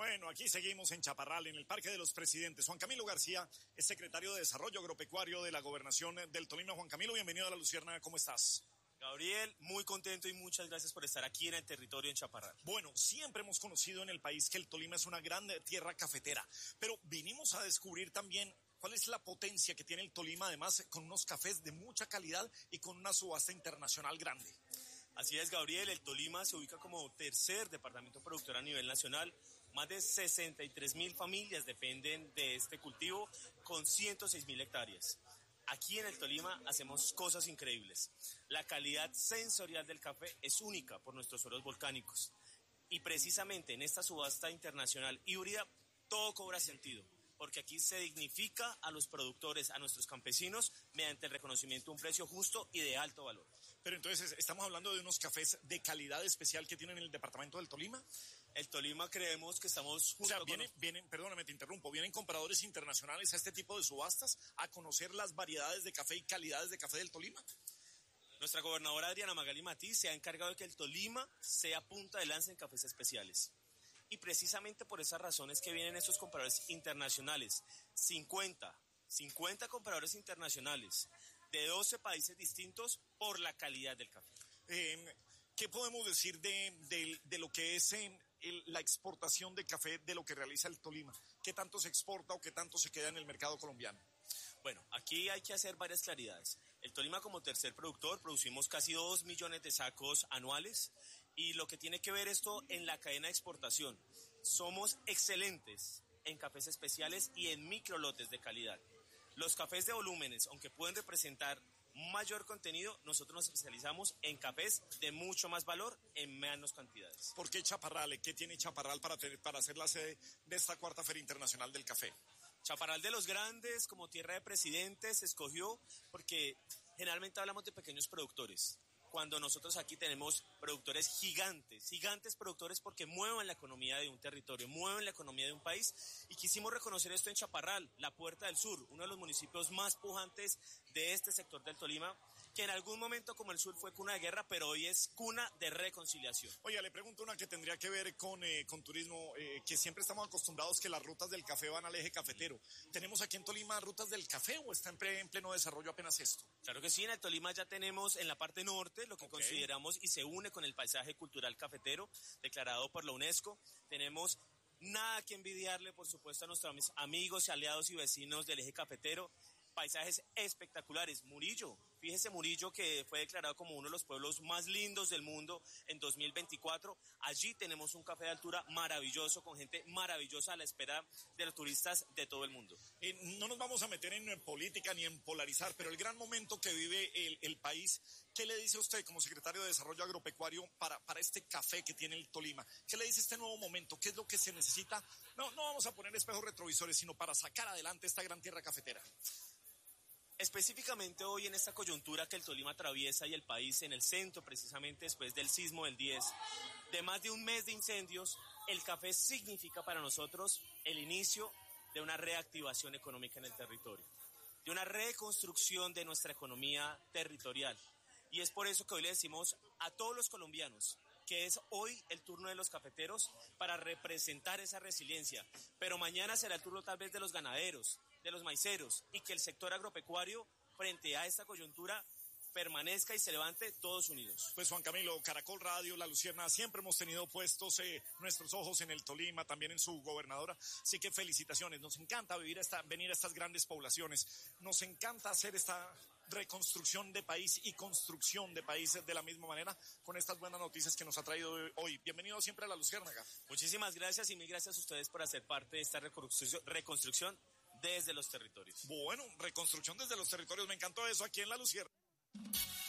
Bueno, aquí seguimos en Chaparral, en el Parque de los Presidentes. Juan Camilo García es secretario de Desarrollo Agropecuario de la Gobernación del Tolima. Juan Camilo, bienvenido a La Luciérnaga, ¿cómo estás? Gabriel, muy contento y muchas gracias por estar aquí en el territorio en Chaparral. Bueno, siempre hemos conocido en el país que el Tolima es una gran tierra cafetera, pero vinimos a descubrir también cuál es la potencia que tiene el Tolima, además con unos cafés de mucha calidad y con una subasta internacional grande. Así es, Gabriel, el Tolima se ubica como tercer departamento productor a nivel nacional. Más de 63.000 familias dependen de este cultivo con 106.000 hectáreas. Aquí en el Tolima hacemos cosas increíbles. La calidad sensorial del café es única por nuestros suelos volcánicos. Y precisamente en esta subasta internacional híbrida todo cobra sentido, porque aquí se dignifica a los productores, a nuestros campesinos, mediante el reconocimiento de un precio justo y de alto valor. Pero entonces, ¿estamos hablando de unos cafés de calidad especial que tienen en el departamento del Tolima? El Tolima creemos que estamos junto perdóname, te interrumpo, vienen compradores internacionales a este tipo de subastas a conocer las variedades de café y calidades de café del Tolima. Nuestra gobernadora Adriana Magali Matiz se ha encargado de que el Tolima sea punta de lanza en cafés especiales. Y precisamente por esas razones que vienen estos compradores internacionales, 50 compradores internacionales de 12 países distintos por la calidad del café. ¿Qué podemos decir de lo que es la exportación de café de lo que realiza el Tolima? ¿Qué tanto se exporta o qué tanto se queda en el mercado colombiano? Bueno, aquí hay que hacer varias claridades. El Tolima, como tercer productor, producimos casi 2 millones de sacos anuales, y lo que tiene que ver esto en la cadena de exportación. Somos excelentes en cafés especiales y en microlotes de calidad. Los cafés de volúmenes, aunque pueden representar mayor contenido, nosotros nos especializamos en cafés de mucho más valor en menos cantidades. ¿Por qué Chaparral? ¿Qué tiene Chaparral para ser la sede de esta cuarta Feria Internacional del Café? Chaparral de los grandes, como tierra de presidentes, se escogió porque generalmente hablamos de pequeños productores, cuando nosotros aquí tenemos productores gigantes productores, porque mueven la economía de un territorio, mueven la economía de un país, y quisimos reconocer esto en Chaparral, la Puerta del Sur, uno de los municipios más pujantes de este sector del Tolima, que en algún momento como el sur fue cuna de guerra, pero hoy es cuna de reconciliación. Oiga, le pregunto una que tendría que ver con turismo, que siempre estamos acostumbrados que las rutas del café van al eje cafetero. ¿Tenemos aquí en Tolima rutas del café o está en pleno desarrollo apenas esto? Claro que sí, en el Tolima ya tenemos en la parte norte lo que consideramos y se une con el paisaje cultural cafetero declarado por la UNESCO. Tenemos nada que envidiarle, por supuesto, a nuestros amigos y aliados y vecinos del eje cafetero. Paisajes espectaculares. Murillo, fíjese, Murillo, que fue declarado como uno de los pueblos más lindos del mundo en 2024. Allí tenemos un café de altura maravilloso, con gente maravillosa a la espera de los turistas de todo el mundo. No nos vamos a meter en política ni en polarizar, pero el gran momento que vive el país, ¿qué le dice usted como secretario de Desarrollo Agropecuario para este café que tiene el Tolima? ¿Qué le dice este nuevo momento? ¿Qué es lo que se necesita? No vamos a poner espejos retrovisores, sino para sacar adelante esta gran tierra cafetera. Específicamente hoy, en esta coyuntura que el Tolima atraviesa y el país en el centro, precisamente después del sismo del 10, de más de un mes de incendios, el café significa para nosotros el inicio de una reactivación económica en el territorio, de una reconstrucción de nuestra economía territorial. Y es por eso que hoy le decimos a todos los colombianos que es hoy el turno de los cafeteros para representar esa resiliencia, pero mañana será el turno tal vez de los ganaderos, de los maiceros, y que el sector agropecuario, frente a esta coyuntura, permanezca y se levante todos unidos. Pues Juan Camilo, Caracol Radio, La Luciérnaga, siempre hemos tenido puestos nuestros ojos en el Tolima, también en su gobernadora, así que felicitaciones, nos encanta venir a estas grandes poblaciones, nos encanta hacer esta reconstrucción de país y construcción de países de la misma manera, con estas buenas noticias que nos ha traído hoy. Bienvenido siempre a La Luciérnaga. Muchísimas gracias y mil gracias a ustedes por hacer parte de esta reconstrucción desde los territorios. Bueno, reconstrucción desde los territorios, me encantó eso aquí en La Luciérnaga.